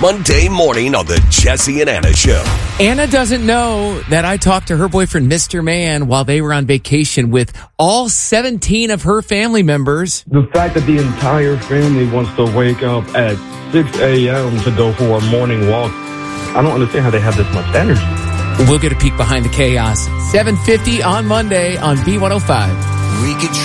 Monday morning on the Jesse and Anna Show. Anna doesn't know that I talked to her boyfriend, Mr. Man, while they were on vacation with all 17 of her family members. The fact that the entire family wants to wake up at 6 a.m. to go for a morning walk, I don't understand how they have this much energy. We'll get a peek behind the chaos. 7:50 on Monday on B105. We could